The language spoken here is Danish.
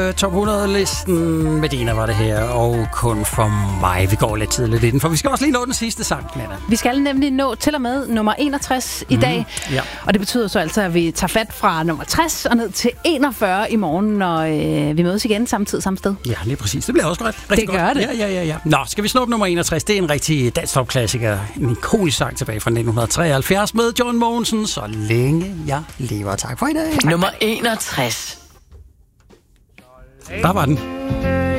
top 100-listen. Medina var det her, og kun for mig. Vi går lidt tidligt i den, for vi skal også lige nå den sidste sang, Nana. Vi skal nemlig nå til og med nummer 61 i dag. Ja. Og det betyder så altså, at vi tager fat fra nummer 60 og ned til 41 i morgen, når vi mødes igen samme tid, samme sted. Ja, lige præcis. Det bliver også rigtig godt. Det gør det. Ja. Nå, skal vi snuppe nummer 61? Det er en rigtig dansk-top-klassiker. En ikonisk sang tilbage fra 1973 med John Mogensen. Så længe jeg lever. Tak for i dag. Nummer 61. Der var den.